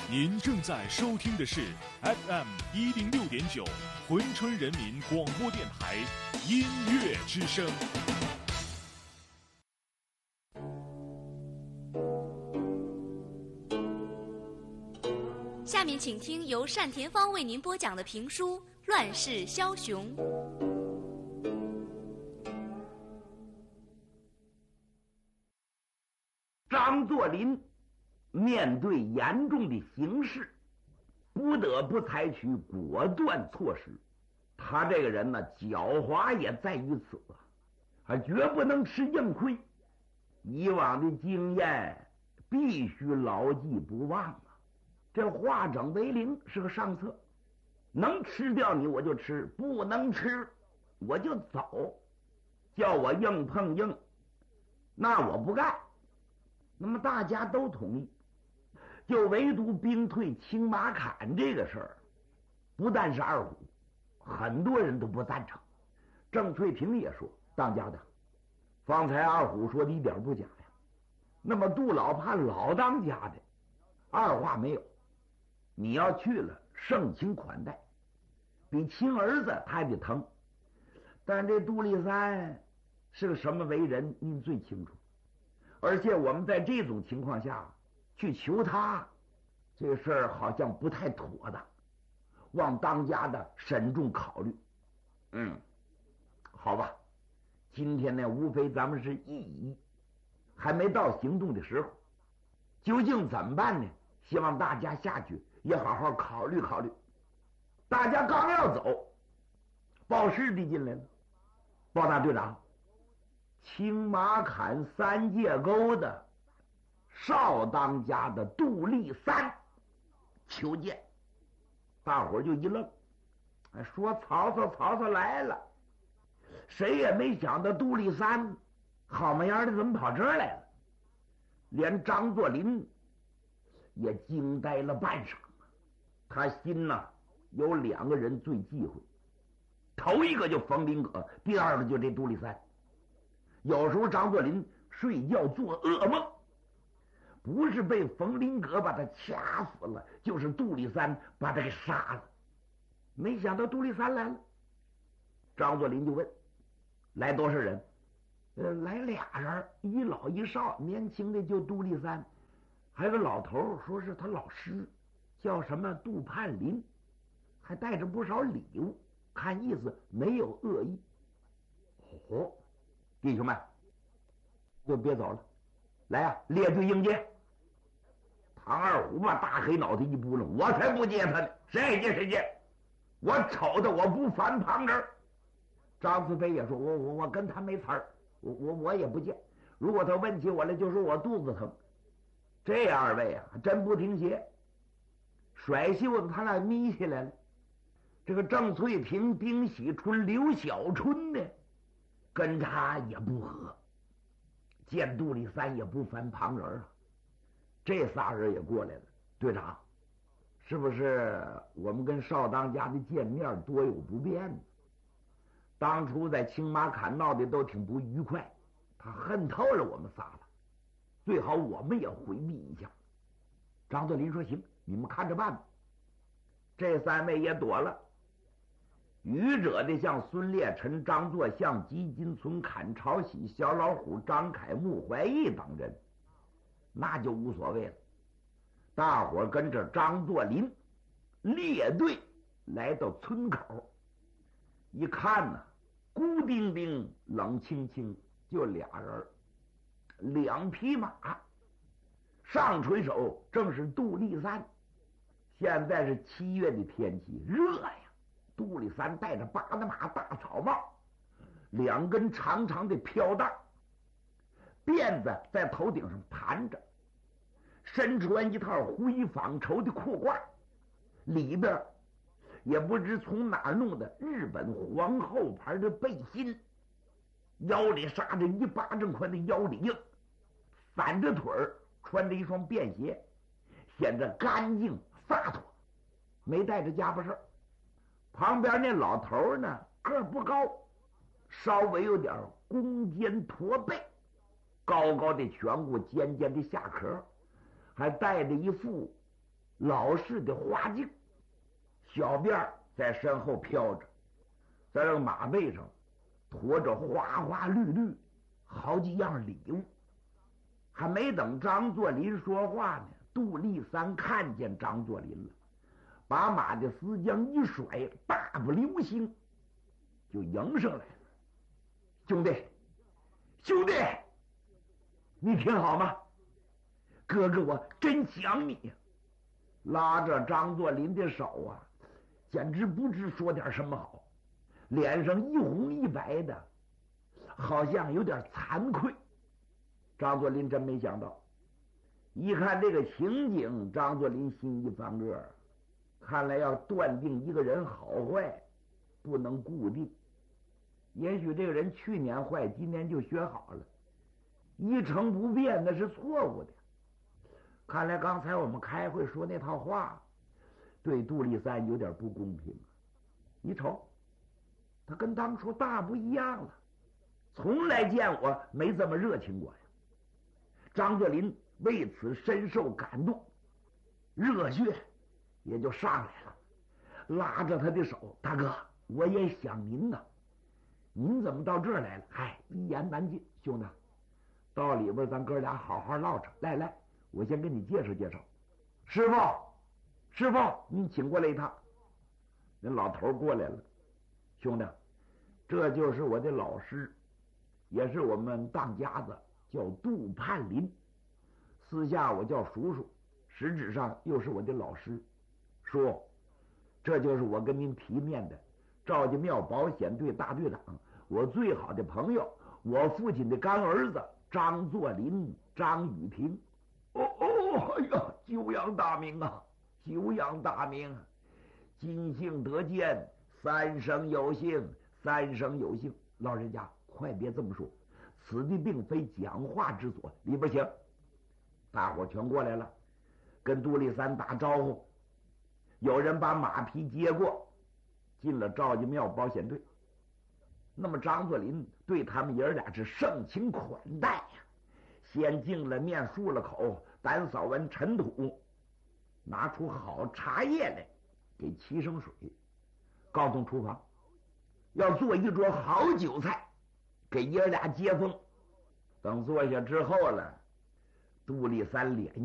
您正在收听的是 FM106.9珲春人民广播电台音乐之声。 下面请听由单田芳为您播讲的评书《乱世枭雄》。 张作霖面对严重的形势，不得不采取果断措施。他这个人呢，狡猾也在于此，还绝不能吃硬亏。以往的经验必须牢记不忘啊！这化整为零是个上策，能吃掉你我就吃，不能吃我就走。叫我硬碰硬，那我不干。那么大家都同意，就唯独兵退青马砍这个事儿，不但是二虎，很多人都不赞成。郑翠萍也说：“当家的，方才二虎说的一点不假呀。那么杜老怕老当家的，二话没有，你要去了，盛情款待，比亲儿子他还得疼。但这杜立三是个什么为人，您最清楚。而且我们在这种情况下去求他，这事儿好像不太妥当，望当家的慎重考虑。好吧，今天呢，无非咱们是议议，还没到行动的时候。究竟怎么办呢？希望大家下去也好好考虑考虑。大家刚要走，报事的进来了，报大队长，青马坎三界沟的少当家的杜立三求见。大伙儿就一愣，说曹操来了。谁也没想到杜立三好模样的怎么跑这儿来了。连张作霖也惊呆了半晌。他心呐有两个人最忌讳，头一个就冯林阁，第二个就这杜立三。有时候张作霖睡觉做噩梦，不是被冯林阁把他掐死了，就是杜立三把他给杀了。没想到杜立三来了，张作霖就问：来多少人？来俩人，一老一少，年轻的就杜立三，还有个老头说是他老师，叫什么杜盼林，还带着不少礼物，看意思没有恶意。弟兄们，就别走了，来呀，列队迎接。唐二虎把大黑脑袋一扑棱，我才不接他呢，谁接谁接，我瞅的我不翻旁人。张思飞也说：我跟他没词儿，我也不见。如果他问起我来，就说我肚子疼。这二位啊，真不听邪，甩袖子他俩眯起来了。这个郑翠萍、丁喜春、刘小春呢，跟他也不合，见杜立三也不翻旁人啊。这仨人也过来了。队长，是不是我们跟少当家的见面多有不便呢？当初在青马坎闹的都挺不愉快，他恨透了我们仨了，最好我们也回避一下。张作霖说：行，你们看着办吧。这三位也躲了。愚者的像孙烈臣、张作相、吉金存、坎朝喜、小老虎、张凯、穆怀义等人，那就无所谓了。大伙跟着张作霖列队来到村口，一看呢，孤丁丁冷清清，就俩人，两匹马。上垂手正是杜立三。现在是7月的天气，热呀。杜立三戴着八的马大草帽，两根长长的飘带，辫子在头顶上盘着，身穿一套灰纺绸的裤褂，里边也不知从哪弄的日本皇后牌的背心，腰里扎着1巴掌宽的腰里硬，反着腿儿穿着一双便鞋，显得干净飒脱，没带着家伙事儿。旁边那老头呢，个儿不高，稍微有点弓肩驼背，高高的颧骨，尖尖的下壳，还戴着一副老式的花镜，小辫在身后飘着，在这个马背上驮着花花绿绿好几样礼物。还没等张作霖说话呢，杜立三看见张作霖了，把马的丝缰一甩，大步流星就迎上来了。兄弟，兄弟，你挺好吗？哥哥我真想你呀！拉着张作霖的手啊，简直不知说点什么好，脸上一红一白的，好像有点惭愧。张作霖真没想到，一看这个情景，张作霖心一翻个，看来要断定一个人好坏不能固定，也许这个人去年坏，今年就学好了，一成不变那是错误的。看来刚才我们开会说那套话对杜立三有点不公平。你瞅他跟当初大不一样了，从来见我没这么热情过呀。张作霖为此深受感动，热血也就上来了，拉着他的手，大哥我也想您呐，您怎么到这儿来了？嗨，一言难尽。兄弟，到里边咱哥俩好好唠着。来来，我先跟你介绍介绍。师傅，师傅，您请过来一趟。那老头过来了。兄弟，这就是我的老师，也是我们当家子，叫杜盼林，私下我叫叔叔，实质上又是我的老师。叔，这就是我跟您提面的赵家庙保险队大队长，我最好的朋友，我父亲的干儿子张作霖，张雨平。哎呀，久仰大名啊，久仰大名！今幸得见，三生有幸，三生有幸。老人家快别这么说，此地并非讲话之所，里边请。大伙全过来了，跟杜立三打招呼。有人把马匹接过，进了赵家庙保险队。那么张作霖对他们爷俩是盛情款待呀，先敬了面，漱了口，打扫完尘土，拿出好茶叶来给沏生水，告诉厨房要做一桌好酒菜给爷俩接风。等坐下之后了，杜立三脸